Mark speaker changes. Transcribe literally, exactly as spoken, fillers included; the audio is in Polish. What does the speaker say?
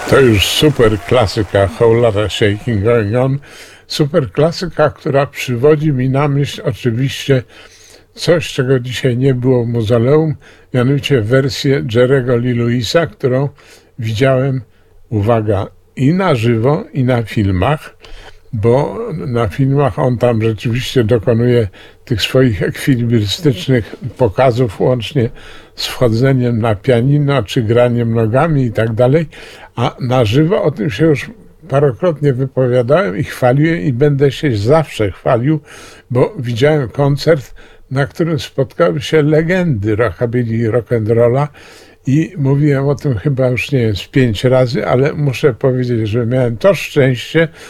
Speaker 1: To już super klasyka Whole Lotta Shaking Going On. Super klasyka, która przywodzi mi na myśl oczywiście coś, czego dzisiaj nie było w muzeum, mianowicie wersję Jerry'ego Lee Lewisa, którą widziałem, uwaga, i na żywo, i na filmach, bo na filmach on tam rzeczywiście dokonuje tych swoich ekwilibrystycznych pokazów, łącznie z wchodzeniem na pianino, czy graniem nogami i tak dalej, a na żywo o tym się już parokrotnie wypowiadałem i chwaliłem i będę się zawsze chwalił, bo widziałem koncert, na którym spotkały się legendy rockabilly i rock'n'rolla i mówiłem o tym chyba już nie wiem, z pięć razy, ale muszę powiedzieć, że miałem to szczęście,